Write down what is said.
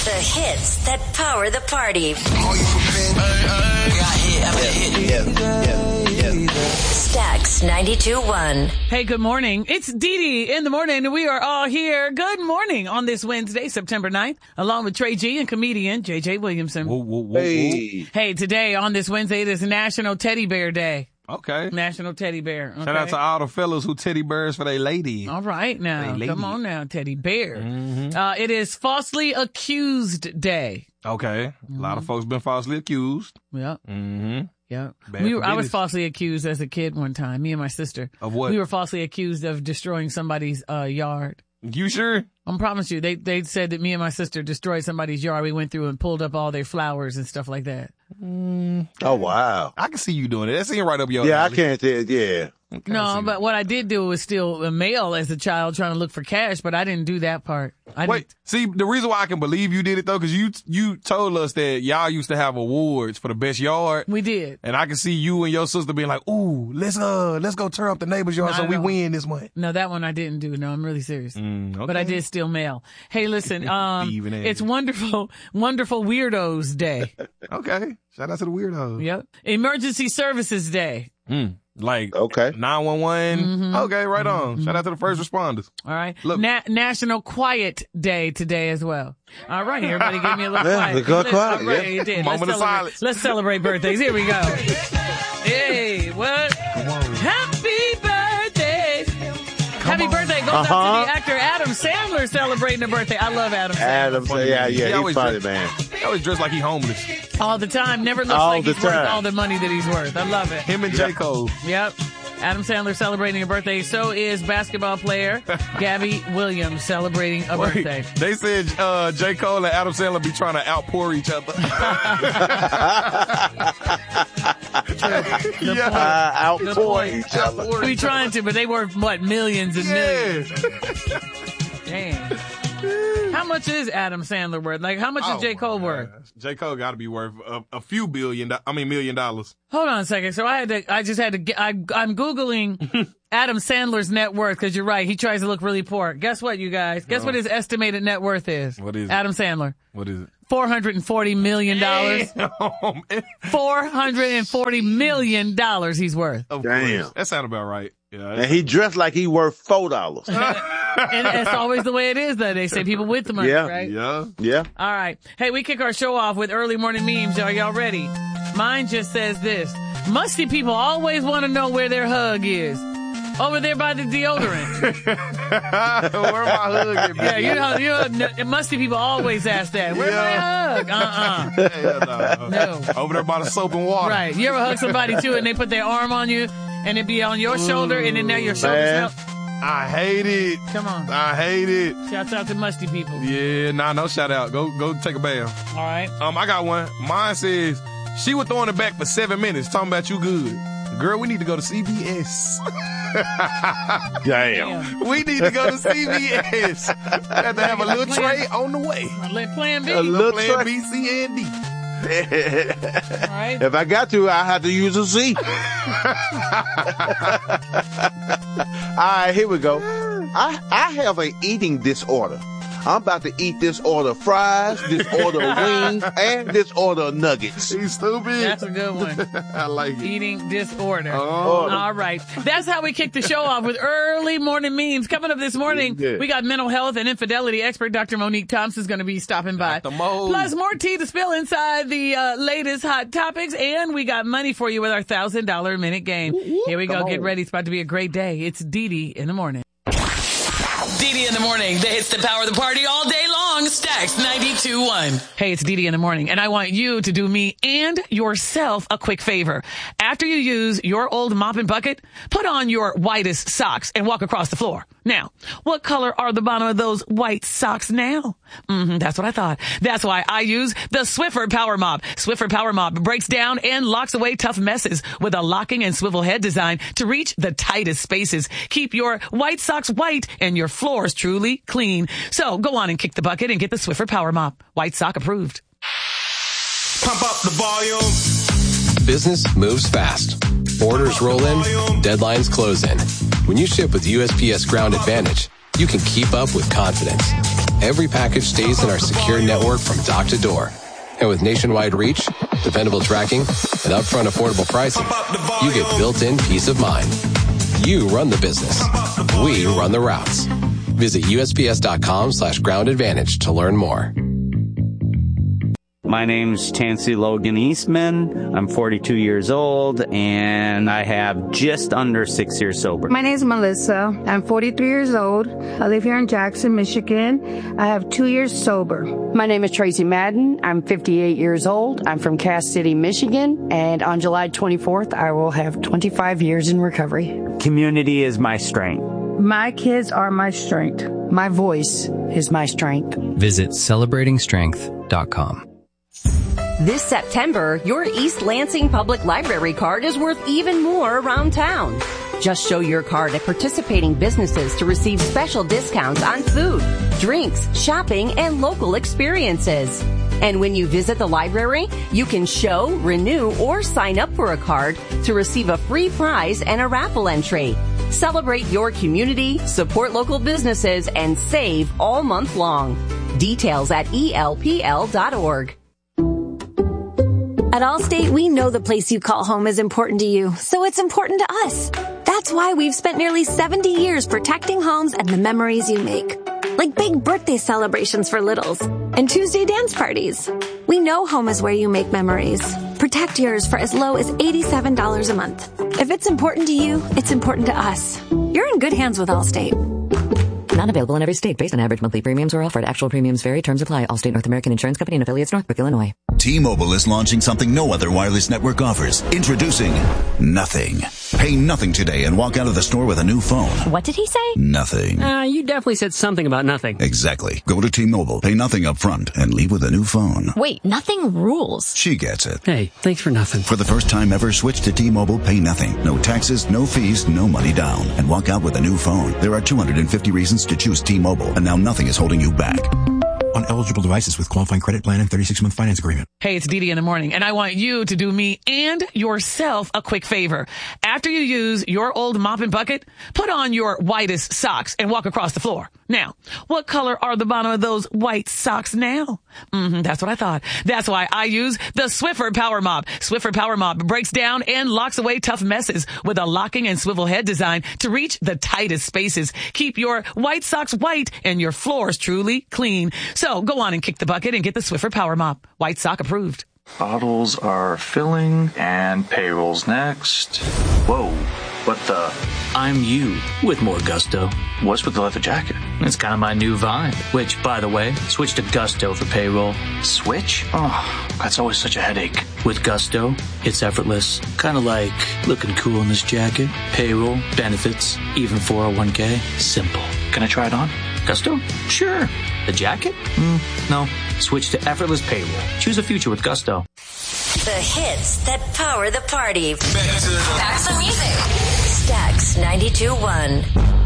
The hits that power the party. Stax 92.1. Hey, good morning. It's Dee Dee in the morning, and we are all here. Good morning on this Wednesday, September 9th, along with Trey G and comedian J.J. Williamson. Hey, today on this Wednesday, it is National Teddy Bear Day. Okay. National Teddy Bear. Okay? Shout out to all the fellas who teddy bears for their lady. All right, now. Come on now, Teddy Bear. Mm-hmm. It is Falsely Accused Day. Okay. A lot of folks been falsely accused. Yep. Mm-hmm. Yeah, Bad I was business. falsely accused as a kid one time. Me and my sister. Of what? We were falsely accused of destroying somebody's yard. You sure? I promise you, they said that me and my sister destroyed somebody's yard. We went through and pulled up all their flowers and stuff like that. Oh, wow. I can see you doing it. That seems right up your Yeah, I alley. can't tell. Yeah. No, but what I did do was steal a mail as a child trying to look for cash, but I didn't do that part. Wait, see, the reason why I can believe you did it, though, because you told us that y'all used to have awards for the best yard. We did. And I can see you and your sister being like, ooh, let's go tear up the neighbor's yard so we win this month. No, that one I didn't do. No, I'm really serious. Okay. But I did steal mail. Hey, listen, Thieving ass. it's Wonderful Weirdos Day. Okay. Shout out to the weirdos. Yep. Emergency Services Day. Like, Okay. 911. Okay, right on. Shout out to the first responders. All right. Look. National Quiet Day today as well. All right. Everybody give me a little Yeah, quiet. quiet, All right, yeah. you did. Moment of silence. Let's celebrate birthdays. Here we go. Hey, what? Happy birthday. Happy birthday goes out to the actor Adam Sandler celebrating a birthday. I love Adam Sandler. Adam, yeah, He he's always funny, dress- man. He always dressed like he homeless. All the time. Never looks All like the he's worth time. all the money that he's worth. I love it. Him and J. Cole. Yep. Adam Sandler celebrating a birthday. So is basketball player Gabby Williams celebrating a birthday. They said J. Cole and Adam Sandler be trying to outpour each other. Outpour each other. We trying to, but they worth what, millions and millions. Damn. How much is Adam Sandler worth? Like, how much is J. Cole worth? J. Cole got to be worth a few $1 million. Hold on a second. So I'm Googling Adam Sandler's net worth because you're right. He tries to look really poor. Guess what, you guys? Guess what his estimated net worth is? What is it? Adam Sandler. What is it? $440 million. $440 million he's worth. Of Damn. course. That sounds about right. Yeah. And he dressed like he worth $4. And that's always the way it is, though. They say people with the money, Yeah. right? Yeah. Yeah. All right. Hey, we kick our show off with early morning memes. Are y'all ready? Mine just says this. Musty people always want to know where their hug is. Over there by the deodorant. Where my hug at, Yeah, you know, musty people always ask that. Where's my hug? Hell No. Over there by the soap and water. Right. You ever hug somebody, too, and they put their arm on you, and it be on your shoulder, and then now your shoulder man. smell? I hate it. Come on. I hate it. Shouts out to musty people. Yeah, no shout out. Go take a bath. All right. I got one. Mine says, she was throwing it back for 7 minutes, talking about you good. Girl, we need to go to CVS. Damn. We need to go to CVS. Have to have a little tray on the way. Let plan B. A little Plan tray. B, C, and D. All right. If I got to, I have to use a C. All right, here we go. I have an eating disorder. I'm about to eat this order of fries, this order of wings, and this order of nuggets. He's stupid. That's a good one. I like it. Eating disorder. Oh. All right. That's how we kick the show off with early morning memes. Coming up this morning, Yeah. we got mental health and infidelity expert Dr. Monique Thompson is going to be stopping by. Dr. Mo. Plus more tea to spill inside the latest hot topics. And we got money for you with our $1,000 a minute game. Here we go. Come Get on. ready. It's about to be a great day. It's Dee Dee in the morning. Dee Dee in the morning. The hits that power the party all day long. Stax 92.1. Hey, it's Dee Dee in the morning, and I want you to do me and yourself a quick favor. After you use your old mop and bucket, put on your whitest socks and walk across the floor. Now, what color are the bottom of those white socks now? That's what I thought. That's why I use the Swiffer Power Mop. Swiffer Power Mop breaks down and locks away tough messes with a locking and swivel head design to reach the tightest spaces. Keep your white socks white and your floors truly clean. So go on and kick the bucket and get the Swiffer Power Mop. White sock approved. Pump up the volume. Business moves fast. Orders roll in, deadlines close in. When you ship with USPS Ground Advantage, you can keep up with confidence. every package stays in our secure network from dock to door. And with nationwide reach, dependable tracking, and upfront affordable pricing, you get built-in peace of mind. You run the business. We run the routes. Visit USPS.com/Ground Advantage to learn more. My name's Tansy Logan Eastman. I'm 42 years old, and I have just under 6 years sober. My name's Melissa. I'm 43 years old. I live here in Jackson, Michigan. I have 2 years sober. My name is Tracy Madden. I'm 58 years old. I'm from Cass City, Michigan, and on July 24th, I will have 25 years in recovery. Community is my strength. My kids are my strength. My voice is my strength. Visit celebratingstrength.com. This September, your East Lansing Public Library card is worth even more around town. Just show your card at participating businesses to receive special discounts on food, drinks, shopping, and local experiences. And when you visit the library, you can show, renew, or sign up for a card to receive a free prize and a raffle entry. Celebrate your community, support local businesses, and save all month long. Details at elpl.org. At Allstate, we know the place you call home is important to you, so it's important to us. That's why we've spent nearly 70 years protecting homes and the memories you make. Like big birthday celebrations for littles and Tuesday dance parties. We know home is where you make memories. Protect yours for as low as $87 a month. If it's important to you, it's important to us. You're in good hands with Allstate. Not available in every state based on average monthly premiums or offered. Actual premiums vary. Terms apply. Allstate North American Insurance Company and affiliates, Northbrook, Illinois. T-Mobile is launching something no other wireless network offers. Introducing Nothing. Pay nothing today and walk out of the store with a new phone. What did he say? Nothing. You definitely said something about nothing. Exactly. Go to T-Mobile, pay nothing up front, and leave with a new phone. Wait, nothing rules. She gets it. Hey, thanks for nothing. For the first time ever, switch to T-Mobile, pay nothing. No taxes, no fees, no money down. And walk out with a new phone. There are 250 reasons to choose T-Mobile, and now nothing is holding you back. On eligible devices with qualifying credit plan and 36-month finance agreement. Hey, it's Dee in the morning, and I want you to do me and yourself a quick favor. After you use your old mop and bucket, put on your whitest socks and walk across the floor. Now, what color are the bottom of those white socks now? That's what I thought. That's why I use the Swiffer Power Mop. Swiffer Power Mop breaks down and locks away tough messes with a locking and swivel head design to reach the tightest spaces. Keep your white socks white and your floors truly clean. So go on and kick the bucket and get the Swiffer Power Mop. White sock approved. Bottles are filling and payroll's next. Whoa, what the? I'm you with more gusto. What's with the leather jacket? It's kind of my new vibe, which, by the way, switch to Gusto for payroll. Switch? Oh, that's always such a headache. With Gusto, it's effortless. Kind of like looking cool in this jacket. Payroll, benefits, even 401k. Simple. Can I try it on? Gusto? Sure. The jacket? No. Switch to effortless payroll. Choose a future with Gusto. The hits that power the party. Back to the music. Stacks 92.1.